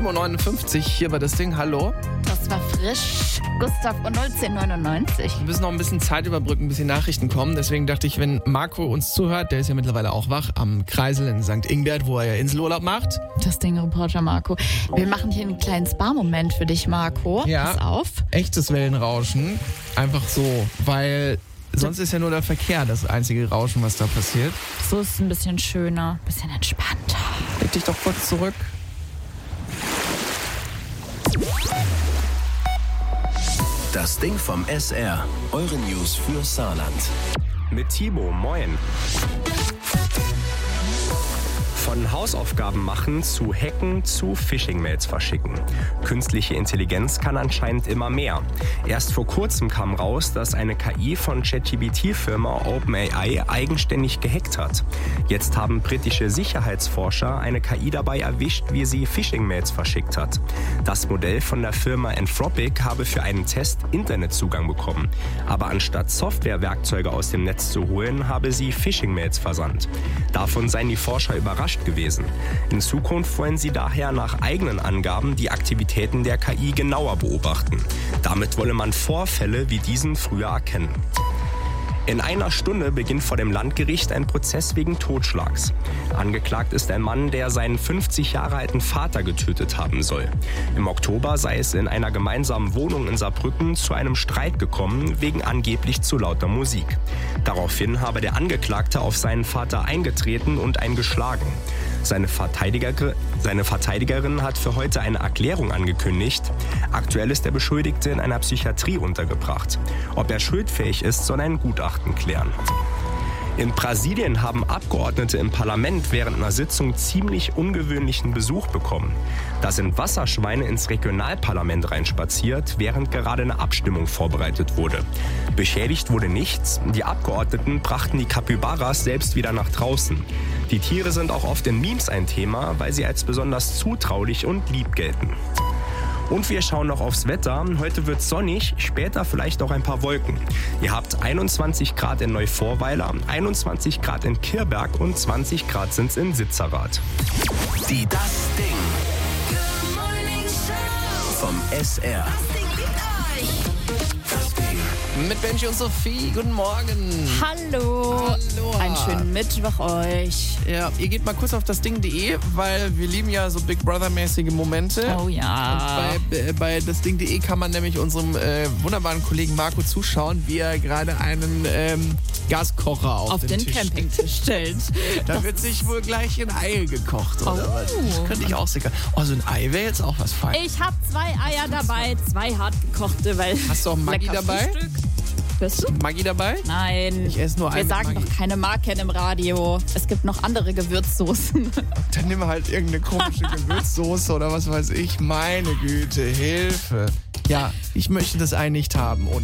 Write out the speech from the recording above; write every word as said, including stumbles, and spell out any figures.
sieben Uhr neunundfünfzig, hier war das Ding. Hallo. Das war frisch. Gustav und null zehn neunundneunzig. Wir müssen noch ein bisschen Zeit überbrücken, bis die Nachrichten kommen. Deswegen dachte ich, wenn Marco uns zuhört, der ist ja mittlerweile auch wach, am Kreisel in Sankt Ingbert, wo er ja Inselurlaub macht. Das Ding, Reporter Marco. Wir machen hier einen kleinen Spa-Moment für dich, Marco. Ja. Pass auf. Echtes Wellenrauschen. Einfach so, weil sonst ist ja nur der Verkehr das einzige Rauschen, was da passiert. So ist es ein bisschen schöner, ein bisschen entspannter. Leg dich doch kurz zurück. Das Ding vom S R. Eure News für Saarland. Mit Thibaut, moin. Von Hausaufgaben machen zu Hacken zu Phishing-Mails verschicken. Künstliche Intelligenz kann anscheinend immer mehr. Erst vor kurzem kam raus, dass eine K I von ChatGPT-Firma OpenAI eigenständig gehackt hat. Jetzt haben britische Sicherheitsforscher eine K I dabei erwischt, wie sie Phishing-Mails verschickt hat. Das Modell von der Firma Anthropic habe für einen Test Internetzugang bekommen. Aber anstatt Softwarewerkzeuge aus dem Netz zu holen, habe sie Phishing-Mails versandt. Davon seien die Forscher überrascht gewesen. In Zukunft wollen sie daher nach eigenen Angaben die Aktivitäten der K I genauer beobachten. Damit wolle man Vorfälle wie diesen früher erkennen. In einer Stunde beginnt vor dem Landgericht ein Prozess wegen Totschlags. Angeklagt ist ein Mann, der seinen fünfzig Jahre alten Vater getötet haben soll. Im Oktober sei es in einer gemeinsamen Wohnung in Saarbrücken zu einem Streit gekommen, wegen angeblich zu lauter Musik. Daraufhin habe der Angeklagte auf seinen Vater eingetreten und ihn geschlagen. Seine, Verteidiger, seine Verteidigerin hat für heute eine Erklärung angekündigt. Aktuell ist der Beschuldigte in einer Psychiatrie untergebracht. Ob er schuldfähig ist, soll ein Gutachten klären. In Brasilien haben Abgeordnete im Parlament während einer Sitzung ziemlich ungewöhnlichen Besuch bekommen. Da sind Wasserschweine ins Regionalparlament reinspaziert, während gerade eine Abstimmung vorbereitet wurde. Beschädigt wurde nichts. Die Abgeordneten brachten die Capybaras selbst wieder nach draußen. Die Tiere sind auch oft in Memes ein Thema, weil sie als besonders zutraulich und lieb gelten. Und wir schauen noch aufs Wetter. Heute wird sonnig, später vielleicht auch ein paar Wolken. Ihr habt einundzwanzig Grad in Neuvorweiler, einundzwanzig Grad in Kirberg und zwanzig Grad sind's in Sitzerath. Die Das Ding vom S R. Mit Benji und Sophie, guten Morgen. Hallo. Hallo. Einen schönen Mittwoch euch. Ja, ihr geht mal kurz auf das Ding punkt de, weil wir lieben ja so Big Brother-mäßige Momente. Oh ja. Und bei, äh, bei das Ding punkt de kann man nämlich unserem äh, wunderbaren Kollegen Marco zuschauen, wie er gerade einen ähm, Gaskocher auf, Auf den, den Tisch Campingtisch stellt. Da Das wird sich wohl gleich ein Ei gekocht, oder Oh. was? Das könnte ich auch sicher. Oh, so ein Ei wäre jetzt auch was Feines. Ich habe zwei Eier dabei, zwei hart gekochte, weil Hast du auch Maggi lecker dabei? Frühstück. Bist du? Maggi dabei? Nein. Ich esse nur Wir einen mit sagen Maggi. doch keine Marken im Radio. Es gibt noch andere Gewürzsoßen. Dann nimm halt irgendeine komische Gewürzsoße oder was weiß ich. Meine Güte, Hilfe. Ja, ich möchte das Ei nicht haben. Und